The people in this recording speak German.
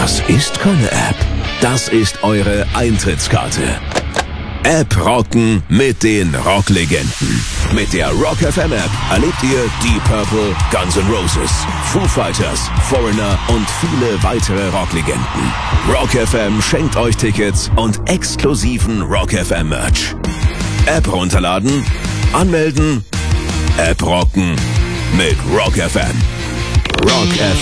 Das ist keine App. Das ist eure Eintrittskarte. App rocken mit den Rocklegenden. Mit der Rock FM App erlebt ihr Deep Purple, Guns N' Roses, Foo Fighters, Foreigner und viele weitere Rocklegenden. Rock FM schenkt euch Tickets und exklusiven Rock FM Merch. App runterladen, anmelden, App rocken mit Rock FM. Rock FM.